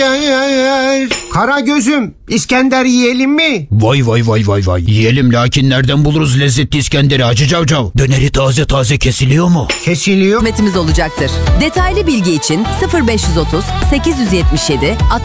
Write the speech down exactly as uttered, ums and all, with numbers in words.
Kara gözüm, İskender yiyelim mi? Vay vay vay vay vay. Yiyelim, lakin nereden buluruz lezzetli İskender'i Hacı Cavcav? Döneri taze taze kesiliyor mu? Kesiliyor. Hizmetimiz olacaktır. Detaylı bilgi için sıfır beş otuz sekiz yüz yetmiş yedi